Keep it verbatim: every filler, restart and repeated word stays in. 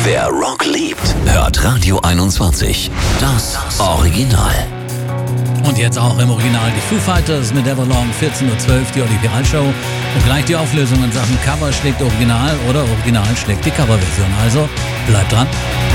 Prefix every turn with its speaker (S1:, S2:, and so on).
S1: Wer Rock liebt, hört Radio einundzwanzig. Das Original.
S2: Und jetzt auch im Original die Foo Fighters mit Everlong, vierzehn Uhr zwölf, die Olli Piral Show. Und gleich die Auflösung in Sachen Cover schlägt Original oder Original schlägt die Coverversion. Also bleibt dran.